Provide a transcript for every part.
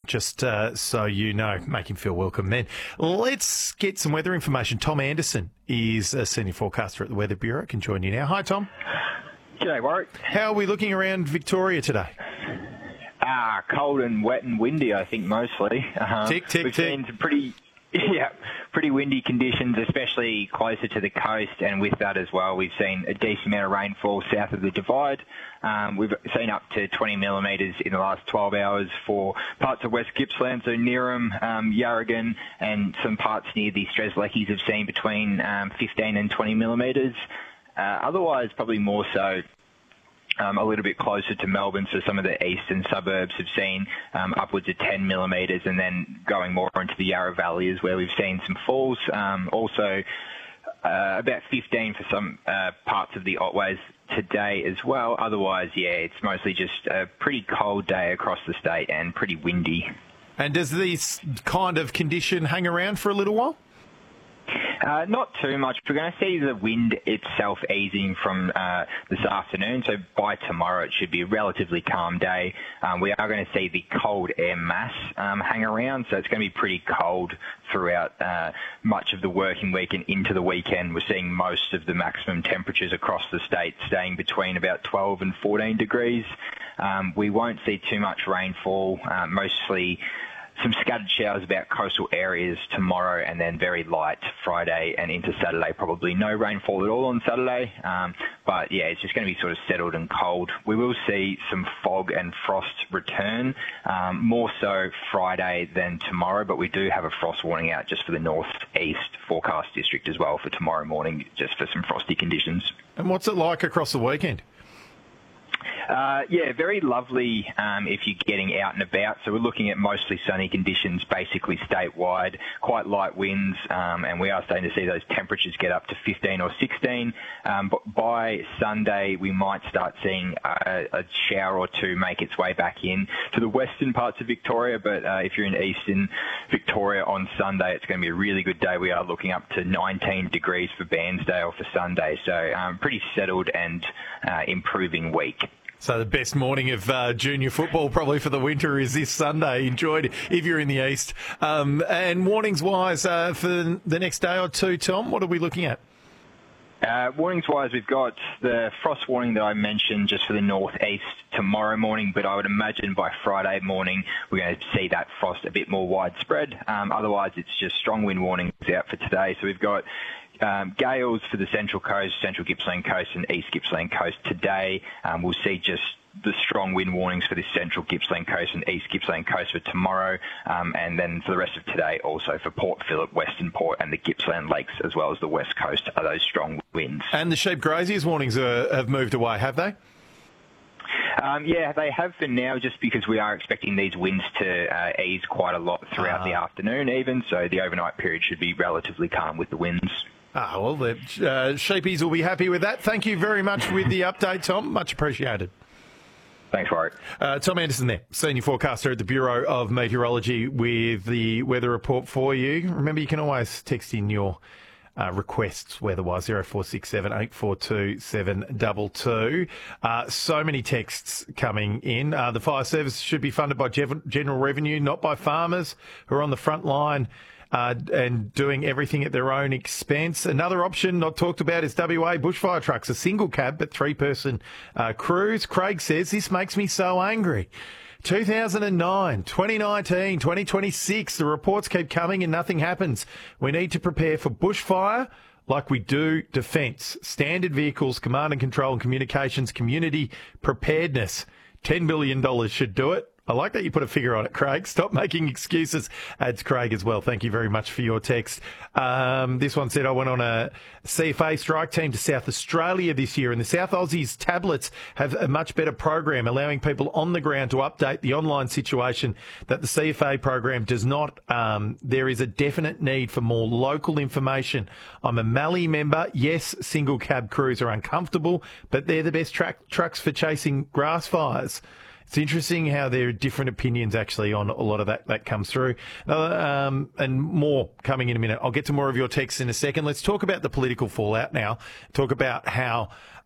just so you know. Make him feel welcome then. Let's get some weather information. Tom Anderson is a senior forecaster at the Weather Bureau. Can join you now. Hi, Tom. G'day, Warwick. How are we looking around Victoria today? Cold and wet and windy, I think, mostly. We've seen some pretty windy conditions, especially closer to the coast, and with that as well, we've seen a decent amount of rainfall south of the Divide. We've seen up to 20 millimetres in the last 12 hours for parts of West Gippsland, so Neerim, Yarragon, and some parts near the Stresleckis have seen between 15 and 20 millimetres. Otherwise, probably more so a little bit closer to Melbourne, so some of the eastern suburbs have seen upwards of 10 millimetres, and then going more into the Yarra Valley is where we've seen some falls. Also, about 15 for some parts of the Otways today as well. Otherwise, it's mostly just a pretty cold day across the state and pretty windy. And does this kind of condition hang around for a little while? Not too much. We're going to see the wind itself easing from this afternoon, so by tomorrow it should be a relatively calm day. We are going to see the cold air mass hang around, so it's going to be pretty cold throughout much of the working week and into the weekend. We're seeing most of the maximum temperatures across the state staying between about 12 and 14 degrees. We won't see too much rainfall, mostly some scattered showers about coastal areas tomorrow, and then very light Friday and into Saturday. Probably no rainfall at all on Saturday. But it's just going to be sort of settled and cold. We will see some fog and frost return, more so Friday than tomorrow, but we do have a frost warning out just for the northeast forecast district as well for tomorrow morning, just for some frosty conditions. And what's it like across the weekend? Very lovely if you're getting out and about. So we're looking at mostly sunny conditions, basically statewide, quite light winds, and we are starting to see those temperatures get up to 15 or 16. But by Sunday, we might start seeing a shower or two make its way back in to the western parts of Victoria. But if you're in eastern Victoria on Sunday, it's going to be a really good day. We are looking up to 19 degrees for Bairnsdale for Sunday. So pretty settled and improving week. So the best morning of junior football probably for the winter is this Sunday. Enjoy it if you're in the east. And warnings-wise for the next day or two, Tom, what are we looking at? Warnings-wise, we've got the frost warning that I mentioned just for the northeast tomorrow morning, but I would imagine by Friday morning we're going to see that frost a bit more widespread. Otherwise, it's just strong wind warnings out for today. So we've got gales for the Central Coast, Central Gippsland Coast and East Gippsland Coast today. We'll see just the strong wind warnings for the Central Gippsland Coast and East Gippsland Coast for tomorrow, and then for the rest of today also for Port Phillip, Western Port and the Gippsland Lakes as well as the West Coast are those strong winds. And the sheep graziers warnings have moved away, have they? They have for now, just because we are expecting these winds to ease quite a lot throughout the afternoon even, so the overnight period should be relatively calm with the winds. The sheepies will be happy with that. Thank you very much with the update, Tom. Much appreciated. Thanks, Warwick. Tom Anderson there, senior forecaster at the Bureau of Meteorology with the weather report for you. Remember, you can always text in your requests weather-wise, 0467 842 722. So many texts coming in. The fire service should be funded by general revenue, not by farmers who are on the front line and doing everything at their own expense. Another option not talked about is WA bushfire trucks, a single cab but three-person crews. Craig says, this makes me so angry. 2009, 2019, 2026, the reports keep coming and nothing happens. We need to prepare for bushfire like we do defence. Standard vehicles, command and control and communications, community preparedness. $10 billion should do it. I like that you put a figure on it, Craig. Stop making excuses, adds Craig as well. Thank you very much for your text. This one said, I went on a CFA strike team to South Australia this year, and the South Aussies tablets have a much better program, allowing people on the ground to update the online situation that the CFA program does not. There is a definite need for more local information. I'm a Mallee member. Yes, single cab crews are uncomfortable, but they're the best trucks for chasing grass fires. It's interesting how there are different opinions actually on a lot of that comes through. And more coming in a minute. I'll get to more of your texts in a second. Let's talk about the political fallout now. Talk about how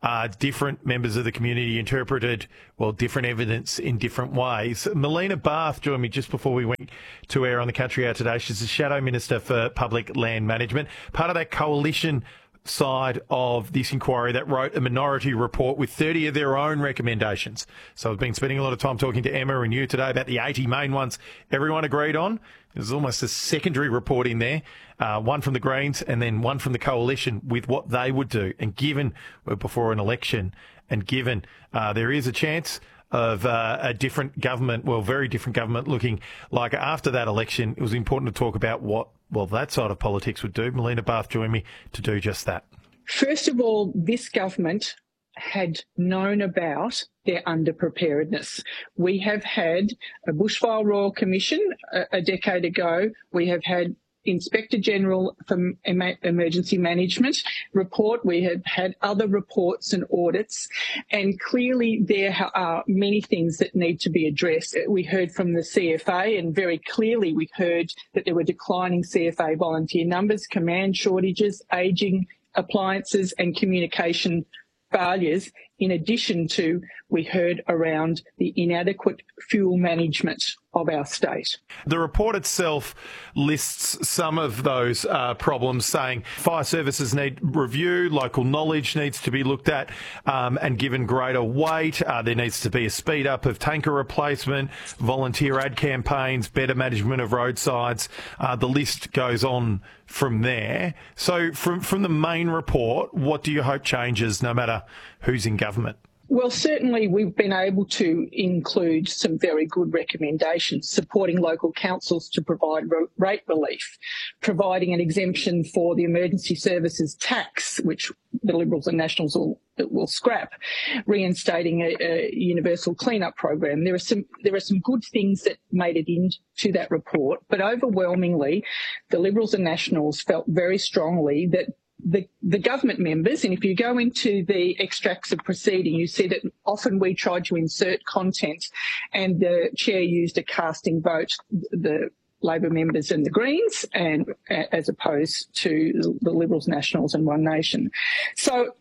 different members of the community interpreted, well, different evidence in different ways. Melina Barth joined me just before we went to air on the Country Hour today. She's the Shadow Minister for Public Land Management, part of that coalition side of this inquiry that wrote a minority report with 30 of their own recommendations. So I've been spending a lot of time talking to Emma and you today about the 80 main ones everyone agreed on. There's almost a secondary report in there, one from the Greens and then one from the Coalition with what they would do. And given we're before an election and given there is a chance of a different government, well, very different government looking like after that election, it was important to talk about what, well, that side of politics would do. Melina Barth joined me to do just that. First of all, this government had known about their underpreparedness. We have had a Bushfire Royal Commission a decade ago. We have had Inspector General for Emergency Management report. We have had other reports and audits, and clearly there are many things that need to be addressed. We heard from the CFA, and very clearly we heard that there were declining CFA volunteer numbers, command shortages, ageing appliances and communication failures, in addition to we heard around the inadequate fuel management of our state. The report itself lists some of those problems, saying fire services need review, local knowledge needs to be looked at and given greater weight. There needs to be a speed up of tanker replacement, volunteer ad campaigns, better management of roadsides. The list goes on from there. So from the main report, what do you hope changes no matter who's in government? Well, certainly we've been able to include some very good recommendations, supporting local councils to provide rate relief, providing an exemption for the emergency services tax, which the Liberals and Nationals will scrap, reinstating a universal clean-up program. There are some good things that made it into that report, but overwhelmingly the Liberals and Nationals felt very strongly that the government members, and if you go into the extracts of proceeding, you see that often we tried to insert content and the chair used a casting vote, the Labor members and the Greens, and as opposed to the Liberals, Nationals and One Nation. So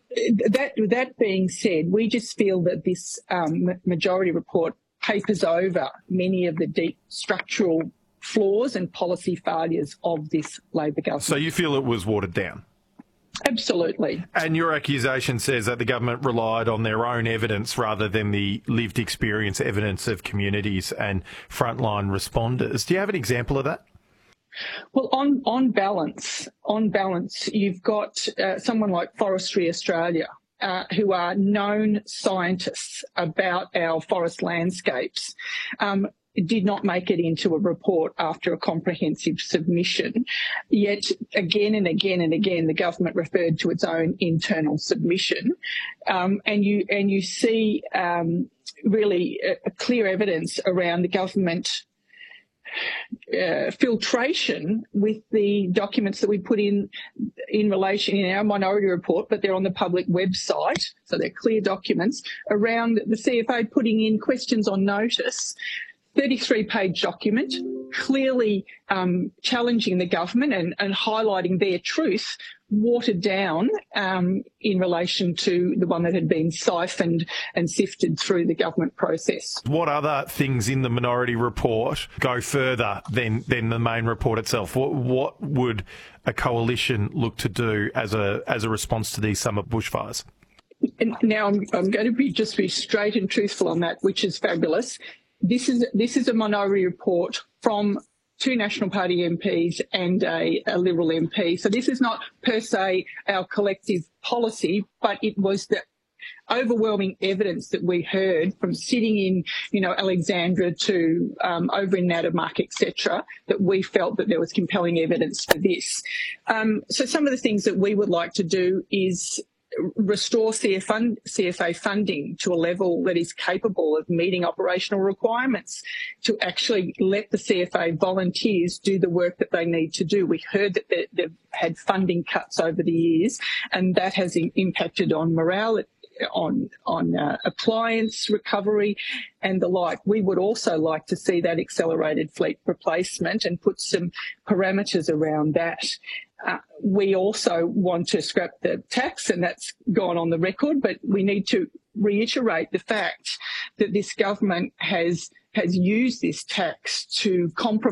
that being said, we just feel that this majority report papers over many of the deep structural flaws and policy failures of this Labor government. So you feel it was watered down? Absolutely. And your accusation says that the government relied on their own evidence rather than the lived experience evidence of communities and frontline responders. Do you have an example of that? Well, on balance, you've got someone like Forestry Australia, who are known scientists about our forest landscapes, did not make it into a report after a comprehensive submission. Yet again and again and again, the government referred to its own internal submission. And you see really a clear evidence around the government filtration with the documents that we put in relation in our minority report, but they're on the public website, so they're clear documents around the CFA putting in questions on notice. 33-page document, clearly challenging the government and highlighting their truth, watered down in relation to the one that had been siphoned and sifted through the government process. What other things in the minority report go further than the main report itself? What would a coalition look to do as a response to these summer bushfires? And now I'm going to be straight and truthful on that, which is fabulous. This is a minority report from 2 National Party MPs and a Liberal MP. So this is not per se our collective policy, but it was the overwhelming evidence that we heard from sitting in, Alexandra to over in Nadamak, etc., that we felt that there was compelling evidence for this. So some of the things that we would like to do is restore CFA funding to a level that is capable of meeting operational requirements, to actually let the CFA volunteers do the work that they need to do. We heard that they've had funding cuts over the years, and that has impacted on morale. on appliance recovery and the like. We would also like to see that accelerated fleet replacement and put some parameters around that. We also want to scrap the tax, and that's gone on the record, but we need to reiterate the fact that this government has used this tax to compromise